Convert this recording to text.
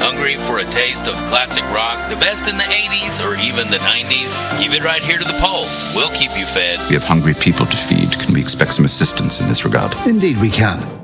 Hungry for a taste of classic rock, the best in the 80s or even the 90s? Keep it right here to the Pulse. We'll keep you fed. We have hungry people to feed. Can we expect some assistance in this regard? Indeed we can.